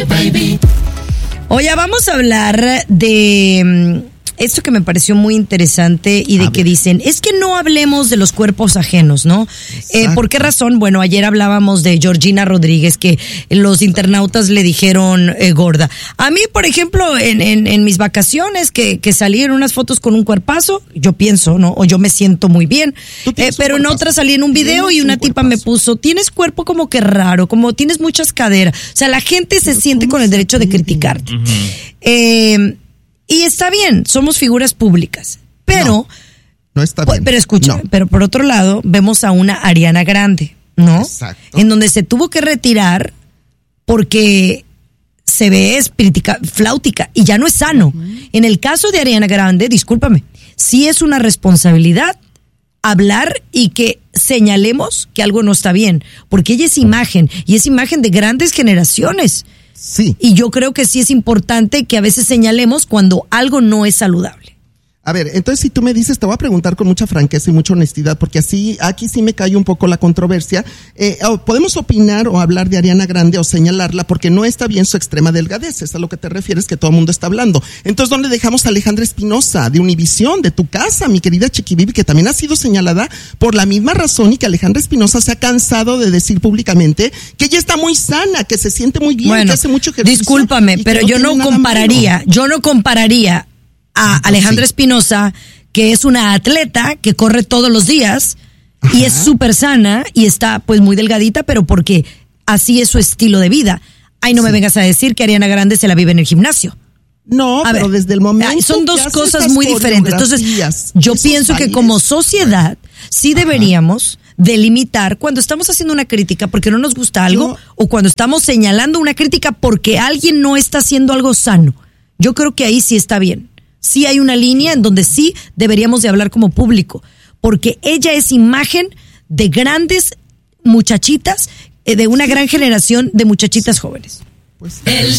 baby. Oye, vamos a hablar de esto que me pareció muy interesante y de que dicen, es que no hablemos de los cuerpos ajenos, ¿no? ¿Por qué razón? Bueno, ayer hablábamos de Georgina Rodríguez, que los internautas le dijeron gorda. A mí, por ejemplo, en mis vacaciones, que salieron unas fotos con un cuerpazo, yo pienso, ¿no? O yo me siento muy bien. Pero en otra salí en un video y una tipa me puso, tienes cuerpo como que raro, como tienes muchas caderas. O sea, la gente se siente con el derecho de criticarte. Y está bien, somos figuras públicas, pero no está bien. Pero escucha, pero por otro lado vemos a una Ariana Grande, ¿no? Exacto. En donde se tuvo que retirar porque se ve flautica y ya no es sano. En el caso de Ariana Grande, discúlpame, sí es una responsabilidad hablar y que señalemos que algo no está bien, porque ella es imagen y es imagen de grandes generaciones. Sí. Y yo creo que sí es importante que a veces señalemos cuando algo no es saludable. A ver, entonces si tú me dices, te voy a preguntar con mucha franqueza y mucha honestidad, porque así, aquí sí me cae un poco la controversia. Podemos opinar o hablar de Ariana Grande o señalarla porque no está bien su extrema delgadez, es a lo que te refieres que todo el mundo está hablando. Entonces, ¿dónde dejamos a Alejandra Espinosa de Univisión, de tu casa, mi querida Chiquibibi, que también ha sido señalada por la misma razón y que Alejandra Espinosa se ha cansado de decir públicamente que ella está muy sana, que se siente muy bien, que hace mucho ejercicio? Discúlpame, pero yo no compararía a Alejandra Espinosa, que es una atleta que corre todos los días y es súper sana y está pues muy delgadita, pero porque así es su estilo de vida. Ay, no me vengas a decir que Ariana Grande se la vive en el gimnasio. No, pero desde el momento son dos cosas muy diferentes. Entonces, yo pienso que como sociedad sí deberíamos delimitar cuando estamos haciendo una crítica porque no nos gusta algo o cuando estamos señalando una crítica porque alguien no está haciendo algo sano. Yo creo que ahí sí está bien. Sí hay una línea en donde sí deberíamos de hablar como público, porque ella es imagen de grandes muchachitas, de una gran generación de muchachitas jóvenes. Pues, El